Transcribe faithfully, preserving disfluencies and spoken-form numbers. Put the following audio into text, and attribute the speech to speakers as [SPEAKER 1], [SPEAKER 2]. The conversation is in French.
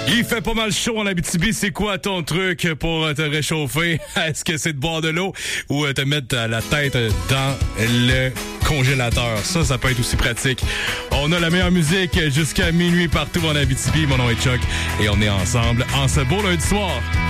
[SPEAKER 1] Il fait pas mal chaud en Abitibi. C'est quoi ton truc pour te réchauffer? Est-ce que c'est de boire de l'eau ou te mettre la tête dans le congélateur? Ça, ça peut être aussi pratique. On a la meilleure musique jusqu'à minuit partout en Abitibi. Mon nom est Chuck et on est ensemble en ce beau lundi soir.